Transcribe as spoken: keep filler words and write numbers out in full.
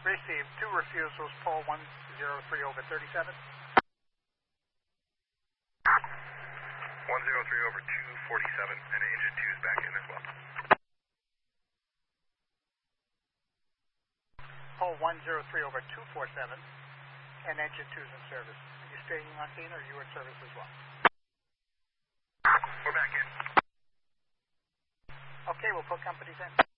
Received. Two refusals, pole one zero three over thirty-seven. one zero three over two forty-seven, and engine two is back in as well. Pole one zero three over two forty-seven, and engine two is in service. Are you staying on scene, or are you in service as well? We're back in. Okay, we'll put companies in.